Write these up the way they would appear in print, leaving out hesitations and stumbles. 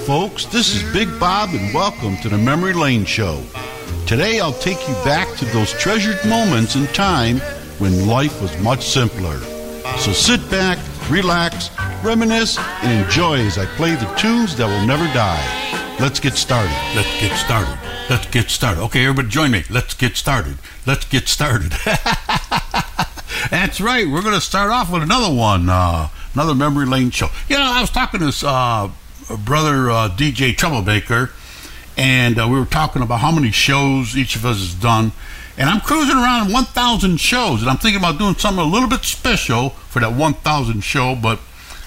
folks. This is Big Bob, and welcome to the Memory Lane Show. Today, I'll take you back to those treasured moments in time when life was much simpler. So sit back, relax, reminisce, and enjoy as I play the tunes that will never die. Let's get started. Let's get started. Let's get started. Okay, everybody join me. Let's get started. Let's get started. That's right. We're going to start off with another one, another Memory Lane Show. You know, I was talking to this brother DJ Troublemaker, and we were talking about how many shows each of us has done. And I'm cruising around 1,000 shows, and I'm thinking about doing something a little bit special for that 1,000 show, but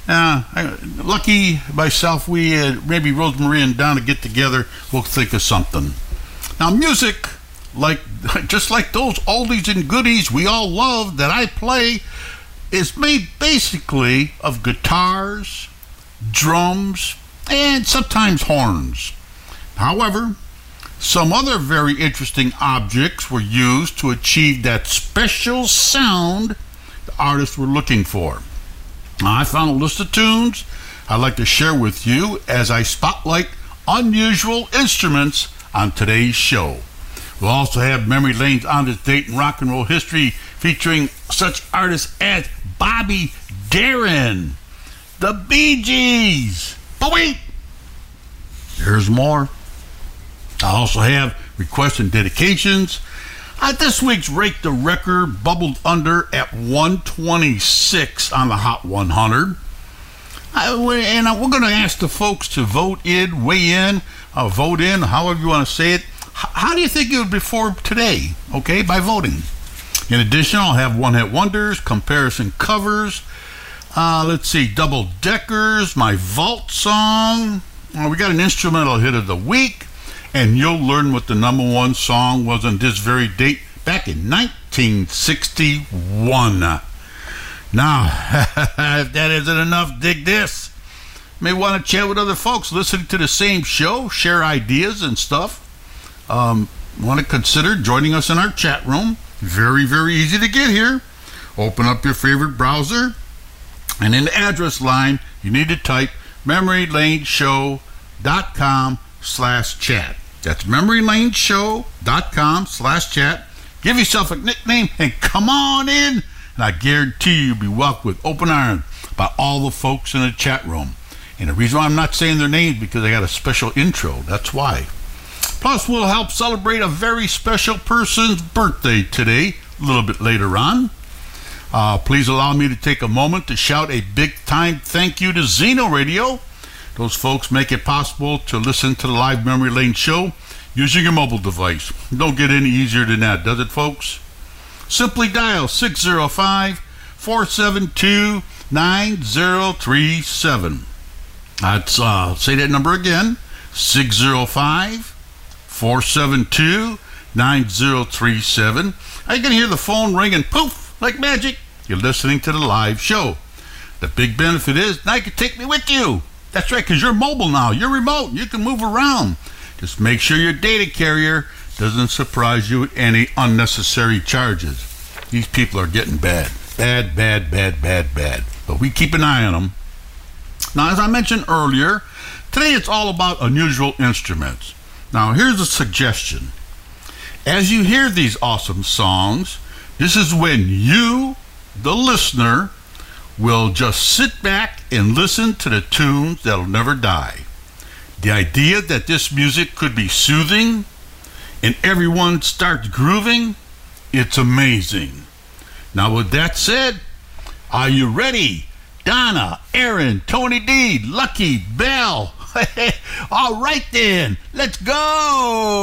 lucky myself, we maybe Rosemary and Donna get together, we'll think of something. Now, music, just like those oldies and goodies we all love that I play, is made basically of guitars, drums, and sometimes horns. However, some other very interesting objects were used to achieve that special sound the artists were looking for. Now, I found a list of tunes I'd like to share with you as I spotlight unusual instruments on today's show. We'll also have Memory Lane's On This Date in Rock and Roll History featuring such artists as Bobby Darin, the Bee Gees. But wait, there's more. I also have requests and dedications. This week's Rake the Record bubbled under at 126 on the Hot 100. And we're going to ask the folks to vote in, however you want to say it. How do you think it would be for today? Okay, by voting. In addition, I'll have one-hit wonders, comparison covers. Let's see, double deckers, my vault song. We got an instrumental hit of the week, and you'll learn what the number one song was on this very date back in 1961. Now, if that isn't enough, dig this. You may want to chat with other folks listening to the same show, share ideas and stuff. Want to consider joining us in our chat room. Very, very easy to get here. Open up your favorite browser, and in the address line, you need to type memorylaneshow.com/chat. That's memorylaneshow.com/chat. Give yourself a nickname and come on in, and I guarantee you'll be welcomed with open arms by all the folks in the chat room. And the reason why I'm not saying their names is because I got a special intro. That's why. Plus, we'll help celebrate a very special person's birthday today, a little bit later on. Please allow me to take a moment to shout a big-time thank you to Zeno Radio. Those folks make it possible to listen to the live Memory Lane show using your mobile device. Don't get any easier than that, does it, folks? Simply dial 605-472-9037. Let's say that number again, 605-472-9037. You can hear the phone ring and poof, like magic, you're listening to the live show. The big benefit is now you can take me with you. That's right, because you're mobile now. You're remote. You can move around. Just make sure your data carrier doesn't surprise you with any unnecessary charges. These people are getting bad. Bad. But we keep an eye on them. Now, as I mentioned earlier, today it's all about unusual instruments. Now, here's a suggestion. As you hear these awesome songs, this is when you, the listener, will just sit back and listen to the tunes that'll never die. The idea that this music could be soothing and everyone starts grooving, it's amazing. Now, with that said, are you ready? Donna, Aaron, Tony D, Lucky, Bell. All right then, let's go.